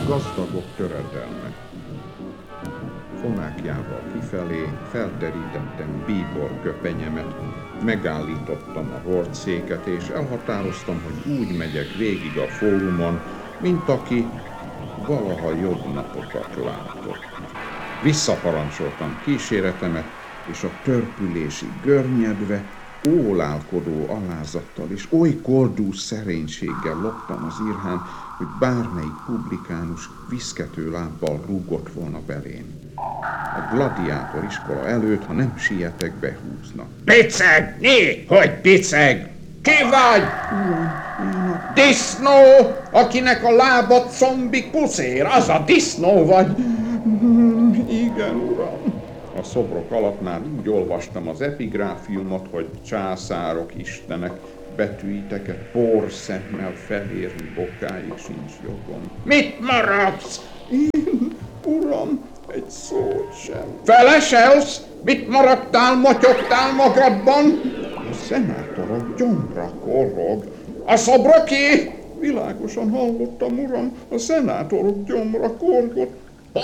gazdagok töredelme. Fonákjával kifelé felterítettem bíbor köpenyemet, megállítottam a hordszéket, és elhatároztam, hogy úgy megyek végig a fórumon, mint aki valaha jobb napokat látott. Visszaparancsoltam kíséretemet, és a törpülésig görnyedve, ólálkodó alázattal és oly koldús szerénységgel loptam az irhán, hogy bármelyik publikánus viszkető lábbal rúgott volna belém. A gladiátor iskola előtt, ha nem sietek, behúznak. Piceg! Hogy piceg? Ki vagy? Disznó, akinek a lábad combig puszér, az a disznó vagy? Igen, uram. A szobrok alatt már úgy olvastam az epigráfiumot, hogy császárok, istenek, betűiteket porszemmel felérni bokáig sincs jogom. Mit maradsz? Én, uram, egy szót sem. Feleselsz? Mit maradtál, motyogtál magadban? A szenátorok gyomra korog. A szobroké? Világosan hallottam, uram, a szenátorok gyomra korgott.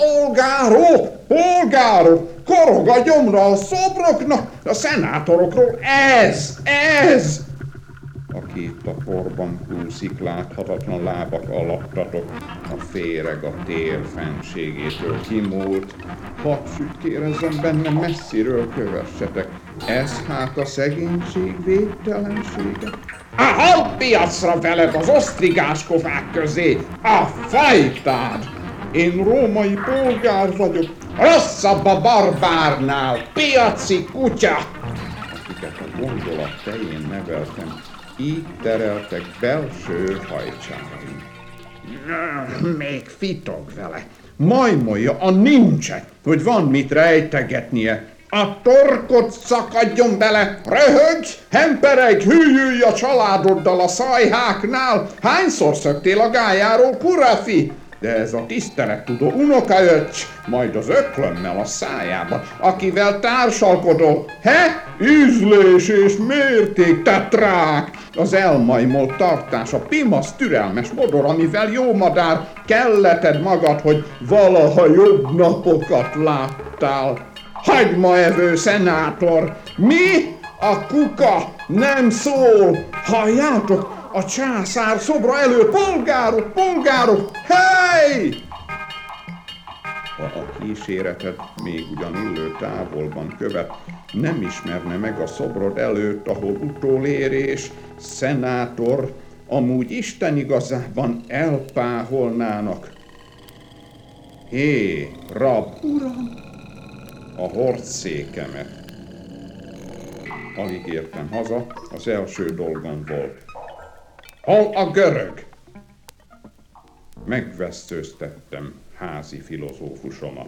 Polgárok, korog a gyomra a szobroknak, a szenátorokról, ez! Aki itt a porban kúszik, láthatatlan lábak alattatok, a féreg a tér fenségétől kimúlt. Hadd sütkérezzem benne, messziről kövessetek. Ez hát a szegénység végtelensége? A halpiacra veled az osztrigás kovák közé, a fajtád! Én római polgár vagyok. Rosszabb a barbárnál, piaci kutya! Akiket a gondolat tején neveltem, így tereltek belső hajcsáraim. Még fitog vele. Majmolja a nincset, hogy van mit rejtegetnie. A torkot szakadjon bele, röhögj, hemperegj, hülyülj a családoddal a szajháknál. Hányszor szöktél a gályáról, kurafi? De ez a tisztelettudó unokaöccs, majd az öklömmel a szájában, akivel társalkodol. Ízlés és mérték, tetrák! Az elmajmolt tartás, a pimasz türelmes modor, amivel jó madár kelleted magad, hogy valaha jobb napokat láttál. Hagymaevő szenátor! Mi? A kuka nem szól! Halljátok? A császár szobra elő, polgárok! Hely! Ha a kíséretet még ugyan illő távolban követ, nem ismerne meg a szobrod előtt, ahol utolérés, szenátor, amúgy Isten igazában elpáholnának. Hé, rab! Uram! A hordszékemet. Alig értem haza, az első dolgom volt. Hol a görög? Megvesztőztettem házi filozófusomat.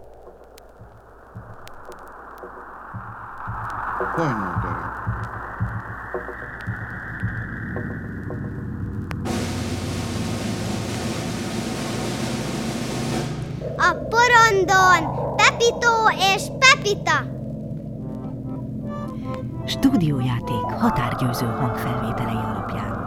Hajnaldere. A porondon Pepito és Pepita. Stúdiójáték határgyőző hangfelvételei alapján.